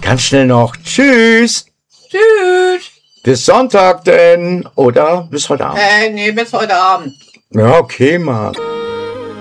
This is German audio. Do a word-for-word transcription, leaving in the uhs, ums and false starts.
Ganz schnell noch. Tschüss. Tschüss. Bis Sonntag denn. Oder bis heute Abend. Äh, nee, bis heute Abend. Ja, okay, Mann.